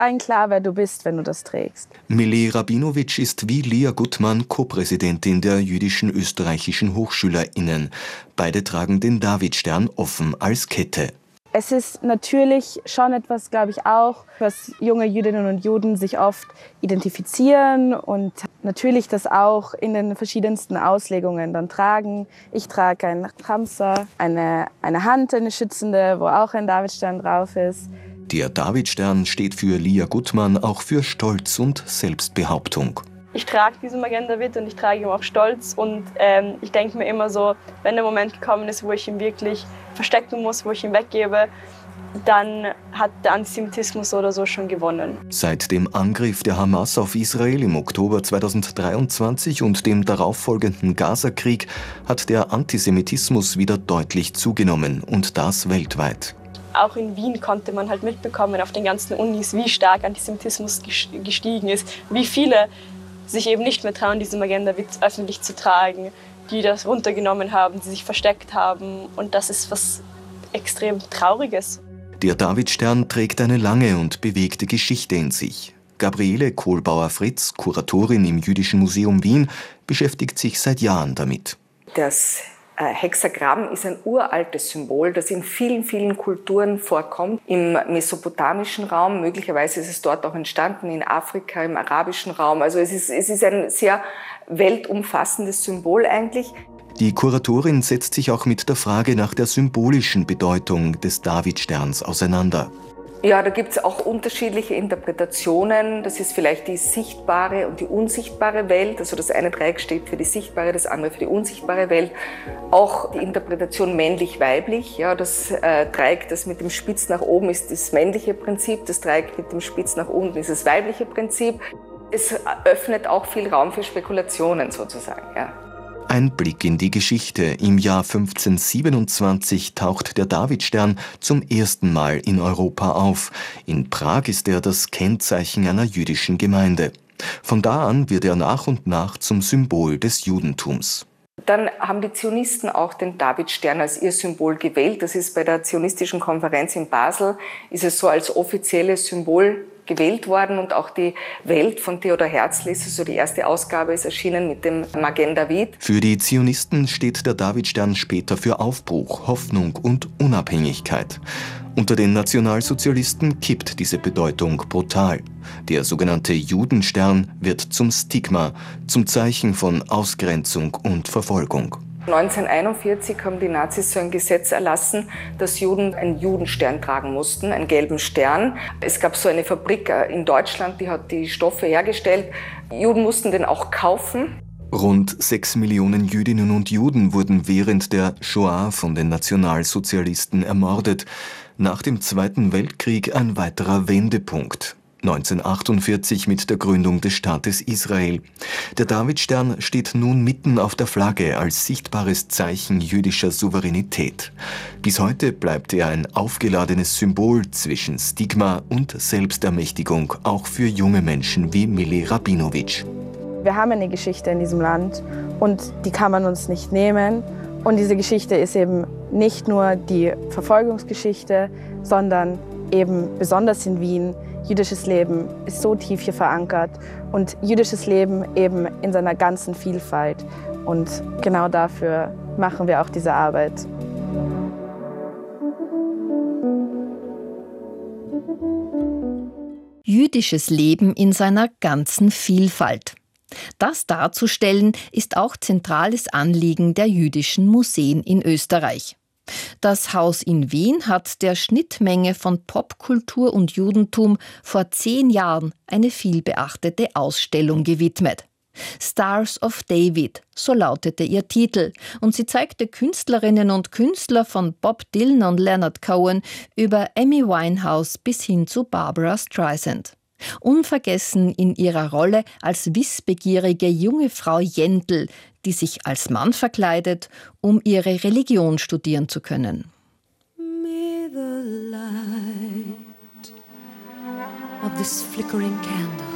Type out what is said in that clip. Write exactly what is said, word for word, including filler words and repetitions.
allen klar, wer du bist, wenn du das trägst. Milli Rabinowitsch ist wie Lia Gutmann Co-Präsidentin der jüdischen österreichischen HochschülerInnen. Beide tragen den Davidstern offen als Kette. Es ist natürlich schon etwas, glaube ich, auch, was junge Jüdinnen und Juden sich oft identifizieren und natürlich das auch in den verschiedensten Auslegungen dann tragen. Ich trage ein Hamsa, eine, eine Hand, eine schützende, wo auch ein Davidstern drauf ist. Der Davidstern steht für Lia Gutmann auch für Stolz und Selbstbehauptung. Ich trage diesen Magen David und ich trage ihn auch stolz und ähm, ich denke mir immer so, wenn der Moment gekommen ist, wo ich ihn wirklich verstecken muss, wo ich ihn weggebe, dann hat der Antisemitismus so oder so schon gewonnen. Seit dem Angriff der Hamas auf Israel im Oktober zweitausenddreiundzwanzig und dem darauffolgenden Gazakrieg hat der Antisemitismus wieder deutlich zugenommen und das weltweit. Auch in Wien konnte man halt mitbekommen auf den ganzen Unis, wie stark Antisemitismus gestiegen ist, wie viele sich eben nicht mehr trauen, diesen Magen David öffentlich zu tragen, die das runtergenommen haben, die sich versteckt haben. Und das ist was extrem Trauriges. Der Davidstern trägt eine lange und bewegte Geschichte in sich. Gabriele Kohlbauer-Fritz, Kuratorin im Jüdischen Museum Wien, beschäftigt sich seit Jahren damit. Das Hexagramm ist ein uraltes Symbol, das in vielen, vielen Kulturen vorkommt. Im mesopotamischen Raum, möglicherweise ist es dort auch entstanden, in Afrika, im arabischen Raum. Also es ist, es ist ein sehr weltumfassendes Symbol eigentlich. Die Kuratorin setzt sich auch mit der Frage nach der symbolischen Bedeutung des Davidsterns auseinander. Ja, da gibt es auch unterschiedliche Interpretationen. Das ist vielleicht die sichtbare und die unsichtbare Welt. Also das eine Dreieck steht für die sichtbare, das andere für die unsichtbare Welt. Auch die Interpretation männlich-weiblich. Ja, das äh, Dreieck, das mit dem Spitz nach oben ist, das männliche Prinzip. Das Dreieck mit dem Spitz nach unten ist das weibliche Prinzip. Es öffnet auch viel Raum für Spekulationen sozusagen. Ja. Ein Blick in die Geschichte. Im Jahr fünfzehnhundertsiebenundzwanzig taucht der Davidstern zum ersten Mal in Europa auf. In Prag ist er das Kennzeichen einer jüdischen Gemeinde. Von da an wird er nach und nach zum Symbol des Judentums. Dann haben die Zionisten auch den Davidstern als ihr Symbol gewählt. Das ist bei der Zionistischen Konferenz in Basel, ist es so als offizielles Symbol gewählt worden und auch die Welt von Theodor Herzl ist, also die erste Ausgabe ist erschienen mit dem Magen David. Für die Zionisten steht der Davidstern später für Aufbruch, Hoffnung und Unabhängigkeit. Unter den Nationalsozialisten kippt diese Bedeutung brutal. Der sogenannte Judenstern wird zum Stigma, zum Zeichen von Ausgrenzung und Verfolgung. neunzehnhunderteinundvierzig haben die Nazis so ein Gesetz erlassen, dass Juden einen Judenstern tragen mussten, einen gelben Stern. Es gab so eine Fabrik in Deutschland, die hat die Stoffe hergestellt. Juden mussten den auch kaufen. Rund sechs Millionen Jüdinnen und Juden wurden während der Shoah von den Nationalsozialisten ermordet. Nach dem Zweiten Weltkrieg ein weiterer Wendepunkt. neunzehnhundertachtundvierzig mit der Gründung des Staates Israel. Der Davidstern steht nun mitten auf der Flagge als sichtbares Zeichen jüdischer Souveränität. Bis heute bleibt er ein aufgeladenes Symbol zwischen Stigma und Selbstermächtigung, auch für junge Menschen wie Milli Rabinowitsch. Wir haben eine Geschichte in diesem Land und die kann man uns nicht nehmen. Und diese Geschichte ist eben nicht nur die Verfolgungsgeschichte, sondern eben besonders in Wien. Jüdisches Leben ist so tief hier verankert und jüdisches Leben eben in seiner ganzen Vielfalt. Und genau dafür machen wir auch diese Arbeit. Jüdisches Leben in seiner ganzen Vielfalt. Das darzustellen ist auch zentrales Anliegen der jüdischen Museen in Österreich. Das Haus in Wien hat der Schnittmenge von Popkultur und Judentum vor zehn Jahren eine vielbeachtete Ausstellung gewidmet. Stars of David, so lautete ihr Titel, und sie zeigte Künstlerinnen und Künstler von Bob Dylan und Leonard Cohen über Amy Winehouse bis hin zu Barbra Streisand. Unvergessen in ihrer Rolle als wissbegierige junge Frau Jendl, die sich als Mann verkleidet, um ihre Religion studieren zu können. May the light of this flickering candle